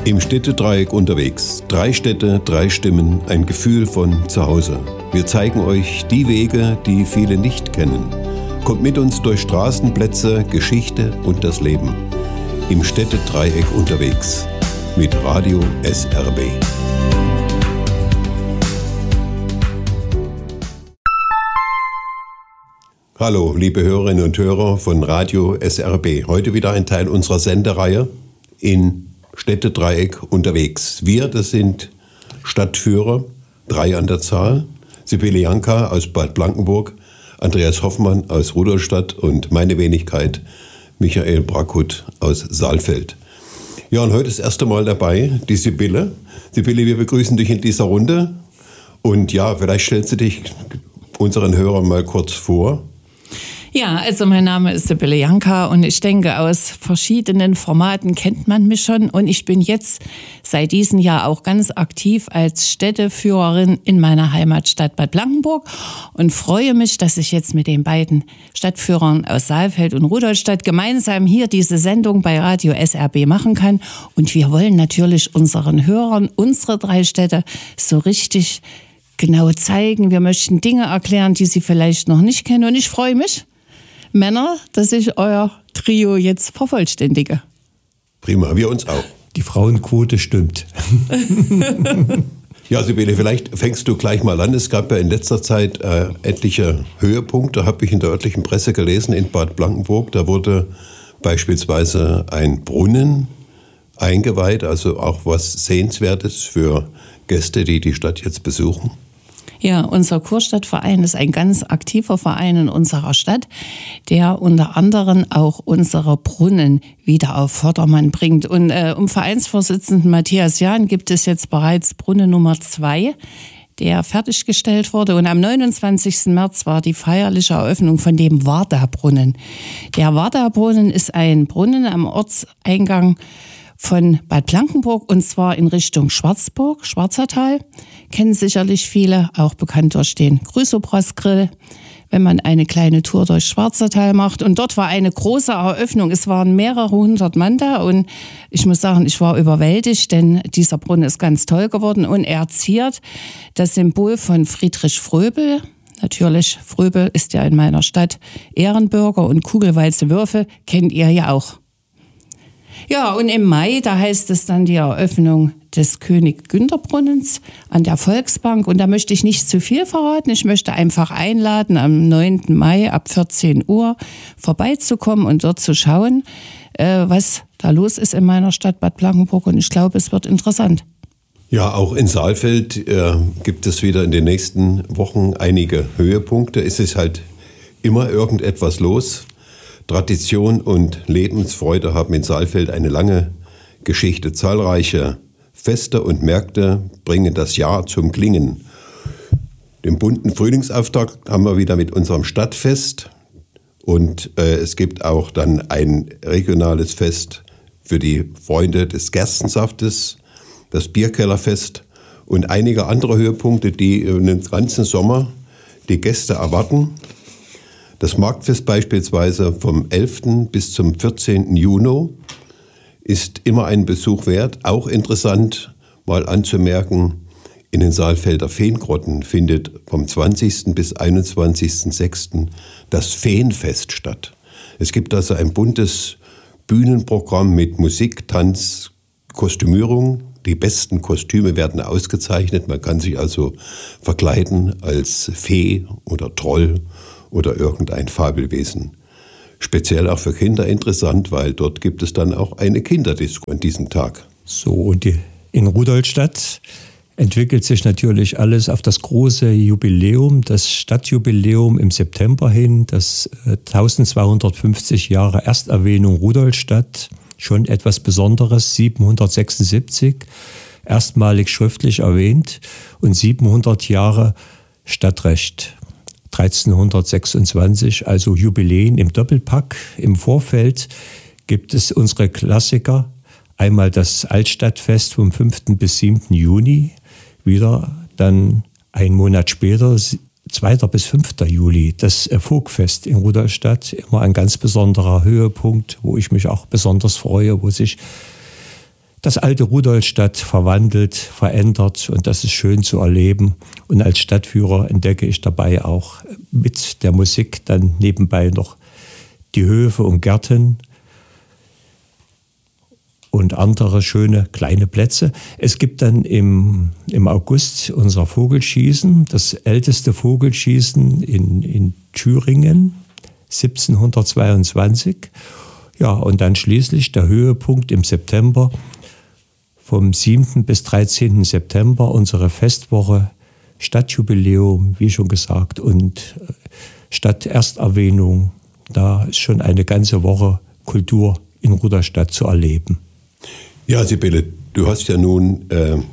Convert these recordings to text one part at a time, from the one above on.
Im Städtedreieck unterwegs. 3 Städte, 3 Stimmen, ein Gefühl von Zuhause. Wir zeigen euch die Wege, die viele nicht kennen. Kommt mit uns durch Straßen, Plätze, Geschichte und das Leben. Im Städtedreieck unterwegs. Mit Radio SRB. Hallo, liebe Hörerinnen und Hörer von Radio SRB. Heute wieder ein Teil unserer Sendereihe in Städtedreieck unterwegs. Wir, das sind Stadtführer, 3 an der Zahl. Sibylle Janka aus Bad Blankenburg, Andreas Hoffmann aus Rudolstadt und meine Wenigkeit Michael Brackhut aus Saalfeld. Ja, und heute das erste Mal dabei die Sibylle. Sibylle, wir begrüßen dich in dieser Runde. Und ja, vielleicht stellst du dich unseren Hörern mal kurz vor. Ja, also mein Name ist Sibylle Janka und ich denke, aus verschiedenen Formaten kennt man mich schon. Und ich bin jetzt seit diesem Jahr auch ganz aktiv als Städteführerin in meiner Heimatstadt Bad Blankenburg und freue mich, dass ich jetzt mit den beiden Stadtführern aus Saalfeld und Rudolstadt gemeinsam hier diese Sendung bei Radio SRB machen kann. Und wir wollen natürlich unseren Hörern unsere 3 Städte so richtig genau zeigen. Wir möchten Dinge erklären, die sie vielleicht noch nicht kennen. Und ich freue mich, Männer, dass ich euer Trio jetzt vervollständige. Prima, wir uns auch. Die Frauenquote stimmt. Ja, Sibylle, vielleicht fängst du gleich mal an. Es gab ja in letzter Zeit etliche Höhepunkte, habe ich in der örtlichen Presse gelesen, in Bad Blankenburg. Da wurde beispielsweise ein Brunnen eingeweiht, also auch was Sehenswertes für Gäste, die die Stadt jetzt besuchen. Ja, unser Kurstadtverein ist ein ganz aktiver Verein in unserer Stadt, der unter anderem auch unsere Brunnen wieder auf Vordermann bringt. Und Vereinsvorsitzenden Matthias Jahn gibt es jetzt bereits Brunnen Nummer 2, der fertiggestellt wurde. Und am 29. März war die feierliche Eröffnung von dem Warda-Brunnen. Der Warda-Brunnen ist ein Brunnen am Ortseingang von Bad Blankenburg und zwar in Richtung Schwarzburg, Schwarzertal. Kennen sicherlich viele, auch bekannt durch den Grüßobras-Grill, wenn man eine kleine Tour durch Schwarzertal macht. Und dort war eine große Eröffnung. Es waren mehrere 100 Mann da und ich muss sagen, ich war überwältigt, denn dieser Brunnen ist ganz toll geworden und er ziert das Symbol von Friedrich Fröbel. Natürlich, Fröbel ist ja in meiner Stadt Ehrenbürger und kugelweiße Würfel kennt ihr ja auch. Ja, und im Mai, da heißt es dann die Eröffnung des König-Günther-Brunnens an der Volksbank. Und da möchte ich nicht zu viel verraten. Ich möchte einfach einladen, am 9. Mai ab 14 Uhr vorbeizukommen und dort zu schauen, was da los ist in meiner Stadt Bad Blankenburg. Und ich glaube, es wird interessant. Ja, auch in Saalfeld gibt es wieder in den nächsten Wochen einige Höhepunkte. Es ist halt immer irgendetwas los. Tradition und Lebensfreude haben in Saalfeld eine lange Geschichte. Zahlreiche Feste und Märkte bringen das Jahr zum Klingen. Den bunten Frühlingsauftakt haben wir wieder mit unserem Stadtfest. Und es gibt auch dann ein regionales Fest für die Freunde des Gerstensaftes, das Bierkellerfest und einige andere Höhepunkte, die den ganzen Sommer die Gäste erwarten. Das Marktfest beispielsweise vom 11. bis zum 14. Juni ist immer einen Besuch wert. Auch interessant mal anzumerken, in den Saalfelder Feengrotten findet vom 20. bis 21.06. das Feenfest statt. Es gibt also ein buntes Bühnenprogramm mit Musik, Tanz, Kostümierung. Die besten Kostüme werden ausgezeichnet. Man kann sich also verkleiden als Fee oder Troll oder irgendein Fabelwesen. Speziell auch für Kinder interessant, weil dort gibt es dann auch eine Kinderdisco an diesem Tag. So, und in Rudolstadt entwickelt sich natürlich alles auf das große Jubiläum, das Stadtjubiläum im September hin, das 1250 Jahre Ersterwähnung Rudolstadt, schon etwas Besonderes, 776, erstmalig schriftlich erwähnt und 700 Jahre Stadtrecht. 1326, also Jubiläen im Doppelpack. Im Vorfeld gibt es unsere Klassiker. Einmal das Altstadtfest vom 5. bis 7. Juni, wieder dann einen Monat später, 2. bis 5. Juli, das Vogtfest in Rudolstadt. Immer ein ganz besonderer Höhepunkt, wo ich mich auch besonders freue, wo sich das alte Rudolstadt verwandelt, verändert und das ist schön zu erleben. Und als Stadtführer entdecke ich dabei auch mit der Musik dann nebenbei noch die Höfe und Gärten und andere schöne kleine Plätze. Es gibt dann im August unser Vogelschießen, das älteste Vogelschießen in Thüringen, 1722. Ja, und dann schließlich der Höhepunkt im September, vom 7. bis 13. September, unsere Festwoche, Stadtjubiläum, wie schon gesagt, und Stadtersterwähnung. Da ist schon eine ganze Woche Kultur in Rudolstadt zu erleben. Ja, Sibylle, du hast ja nun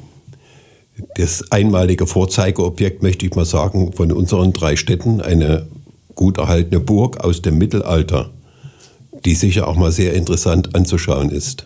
das einmalige Vorzeigeobjekt, möchte ich mal sagen, von unseren 3 Städten, eine gut erhaltene Burg aus dem Mittelalter, die sicher auch mal sehr interessant anzuschauen ist.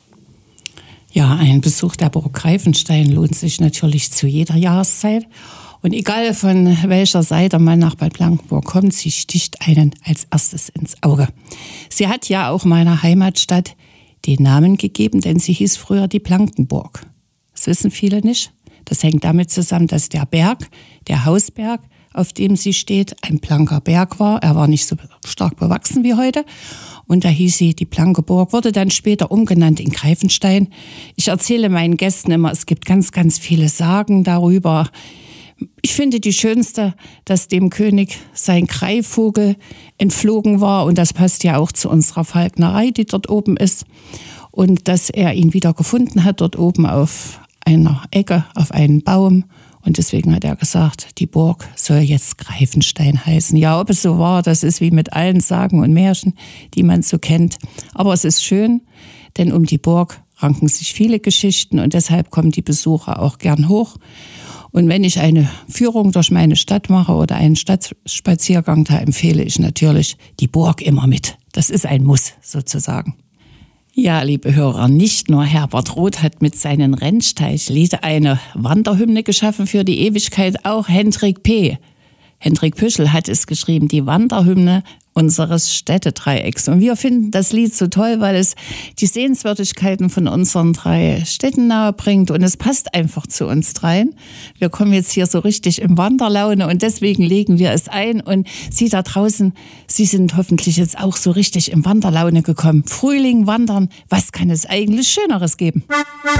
Ja, ein Besuch der Burg Greifenstein lohnt sich natürlich zu jeder Jahreszeit. Und egal von welcher Seite man nach Bad Blankenburg kommt, sie sticht einen als erstes ins Auge. Sie hat ja auch meiner Heimatstadt den Namen gegeben, denn sie hieß früher die Blankenburg. Das wissen viele nicht. Das hängt damit zusammen, dass der Berg, der Hausberg, auf dem sie steht, ein blanker Berg war. Er war nicht so stark bewachsen wie heute. Und da hieß sie die Blanke Burg, wurde dann später umgenannt in Greifenstein. Ich erzähle meinen Gästen immer, es gibt ganz, ganz viele Sagen darüber. Ich finde die schönste, dass dem König sein Greifvogel entflogen war. Und das passt ja auch zu unserer Falknerei, die dort oben ist. Und dass er ihn wieder gefunden hat, dort oben auf einer Ecke, auf einem Baum. Und deswegen hat er gesagt, die Burg soll jetzt Greifenstein heißen. Ja, ob es so war, das ist wie mit allen Sagen und Märchen, die man so kennt. Aber es ist schön, denn um die Burg ranken sich viele Geschichten und deshalb kommen die Besucher auch gern hoch. Und wenn ich eine Führung durch meine Stadt mache oder einen Stadtspaziergang, da empfehle ich natürlich die Burg immer mit. Das ist ein Muss sozusagen. Ja, liebe Hörer, nicht nur Herbert Roth hat mit seinen Rennsteichlied eine Wanderhymne geschaffen für die Ewigkeit, auch Hendrik P. Hendrik Püschel hat es geschrieben, die Wanderhymne unseres Städtedreiecks. Und wir finden das Lied so toll, weil es die Sehenswürdigkeiten von unseren 3 Städten nahe bringt und es passt einfach zu uns dreien. Wir kommen jetzt hier so richtig in Wanderlaune und deswegen legen wir es ein. Und Sie da draußen, Sie sind hoffentlich jetzt auch so richtig in Wanderlaune gekommen. Frühling, Wandern, was kann es eigentlich Schöneres geben?